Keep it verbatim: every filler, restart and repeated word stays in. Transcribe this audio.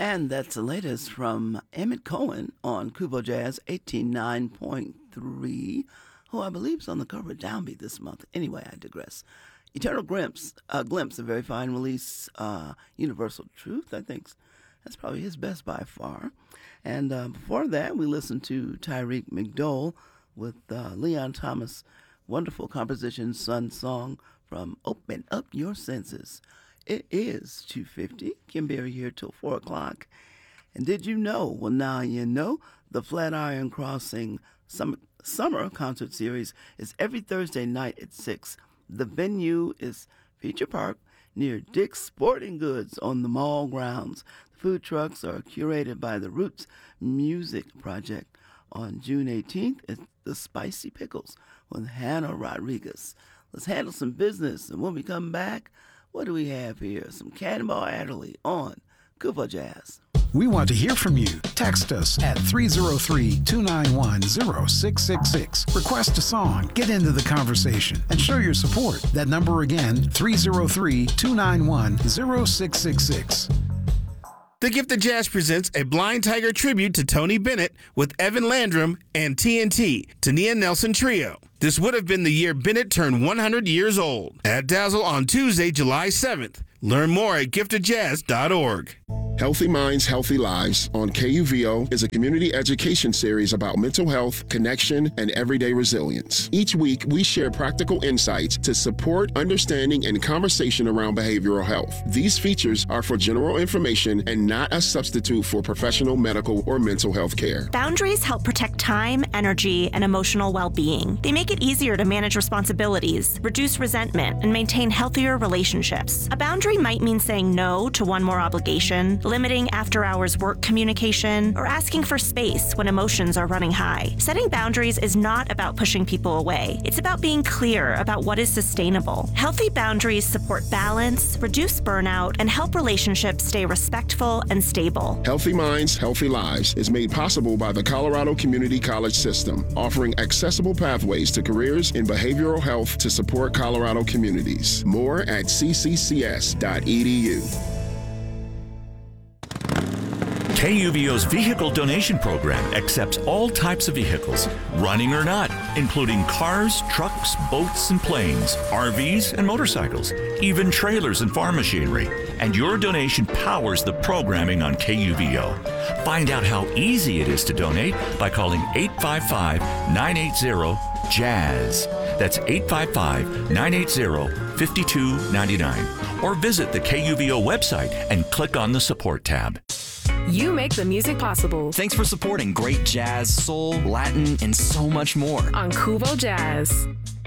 And that's the latest from Emmett Cohen on Kubo Jazz eighteen nine point three, who I believe is on the cover of Downbeat this month. Anyway, I digress. Eternal Glimpse, uh, Glimpse, a very fine release. Uh, Universal Truth, I think that's probably his best by far. And uh, before that, we listened to Tyreek McDowell with uh, Leon Thomas' wonderful composition, Sun Song, from Open Up Your Senses. It is two fifty. Kim Berry here till four o'clock. And did you know? Well, now you know. The Flatiron Crossing Summer, Summer Concert Series is every Thursday night at six. The venue is Feature Park near Dick's Sporting Goods on the mall grounds. The food trucks are curated by the Roots Music Project. On June eighteenth, it's the Spicy Pickles with Hannah Rodriguez. Let's handle some business, and when we come back, what do we have here? Some Cannonball Adderley on Kubo Jazz. We want to hear from you. Text us at three oh three, two nine one, oh six six six. Request a song, get into the conversation, and show your support. That number again, three oh three, two nine one, oh six six six. The Gift of Jazz presents a Blind Tiger tribute to Tony Bennett with Evan Landrum and T N T, Tania Nelson Trio. This would have been the year Bennett turned one hundred years old. At Dazzle on Tuesday, July seventh. Learn more at gift of jazz dot org. Healthy Minds, Healthy Lives on K U V O is a community education series about mental health, connection, and everyday resilience. Each week, we share practical insights to support understanding and conversation around behavioral health. These features are for general information and not a substitute for professional medical or mental health care. Boundaries help protect time, energy, and emotional well-being. They make it easier to manage responsibilities, reduce resentment, and maintain healthier relationships. A boundary might mean saying no to one more obligation, limiting after-hours work communication, or asking for space when emotions are running high. Setting boundaries is not about pushing people away. It's about being clear about what is sustainable. Healthy boundaries support balance, reduce burnout, and help relationships stay respectful and stable. Healthy Minds, Healthy Lives is made possible by the Colorado Community College System, offering accessible pathways to careers in behavioral health to support Colorado communities. More at c c c s dot e d u. K U V O's vehicle donation program accepts all types of vehicles, running or not, including cars, trucks, boats, and planes, R Vs, and motorcycles, even trailers and farm machinery. And your donation powers the programming on K U V O. Find out how easy it is to donate by calling eight five five, nine eight zero, jazz. That's eight five five, nine eight zero, five two nine nine. Or visit the K U V O website and click on the support tab. You make the music possible. Thanks for supporting great jazz, soul, Latin, and so much more on Kubo Jazz.